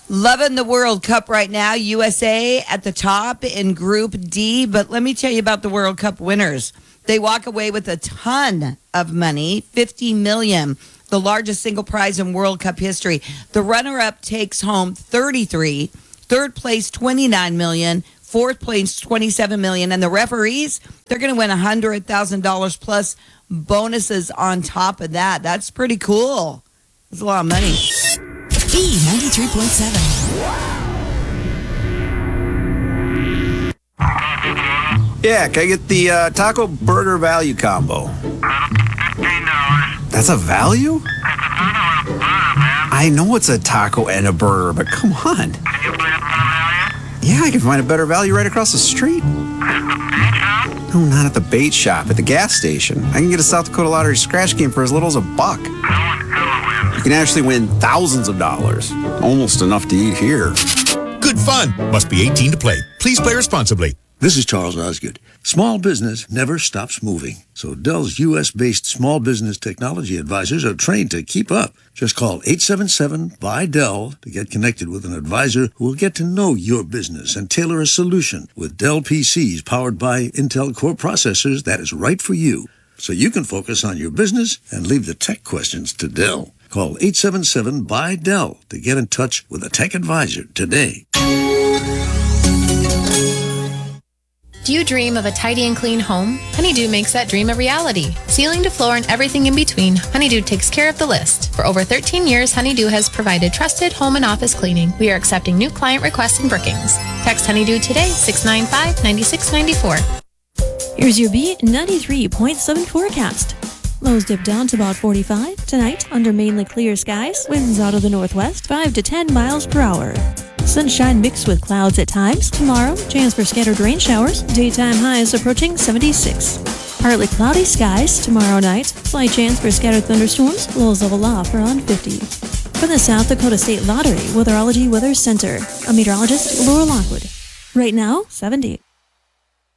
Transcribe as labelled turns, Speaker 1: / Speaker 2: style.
Speaker 1: Loving the World Cup right now. USA at the top in Group D. But let me tell you about the World Cup winners. They walk away with a ton of money, $50 million, the largest single prize in World Cup history. The runner-up takes home 33, third place $29 million, fourth place $27 million, and the referees, they're going to win $100,000 plus bonuses on top of that. That's pretty cool. That's a lot of money.
Speaker 2: B93.7.
Speaker 3: Yeah, can I get the taco burger value combo?
Speaker 4: $15.
Speaker 3: That's a value?
Speaker 4: It's a $2 burger, man.
Speaker 3: I know it's a taco and a burger, but come on.
Speaker 4: Can you find a better value?
Speaker 3: Yeah, I can find a better value right across the street.
Speaker 4: At the bait shop?
Speaker 3: No, not at the bait shop, at the gas station. I can get a South Dakota Lottery scratch game for as little as $1.
Speaker 4: No one ever wins.
Speaker 3: You can actually win thousands of dollars. Almost enough to eat here.
Speaker 5: Good fun. Must be 18 to play. Please play responsibly.
Speaker 6: This is Charles Osgood. Small business never stops moving, so Dell's U.S.-based small business technology advisors are trained to keep up. Just call 877-BUY-DELL to get connected with an advisor who will get to know your business and tailor a solution with Dell PCs powered by Intel Core processors that is right for you, so you can focus on your business and leave the tech questions to Dell. Call 877-BUY-DELL to get in touch with a tech advisor today.
Speaker 7: Do you dream of a tidy and clean home? Honeydew makes that dream a reality. Ceiling to floor and everything in between, Honeydew takes care of the list. For over 13 years, Honeydew has provided trusted home and office cleaning. We are accepting new client requests in Brookings. Text Honeydew today, 695-9694.
Speaker 8: Here's your B93.7 forecast. Lows dip down to about 45. Tonight, under mainly clear skies, winds out of the northwest, 5 to 10 miles per hour. Sunshine mixed with clouds at times. Tomorrow, chance for scattered rain showers. Daytime highs approaching 76. Partly cloudy skies tomorrow night. Slight chance for scattered thunderstorms. Lows level off around 50. For the South Dakota State Lottery Weatherology Weather Center, I'm meteorologist Laura Lockwood. Right now, 70.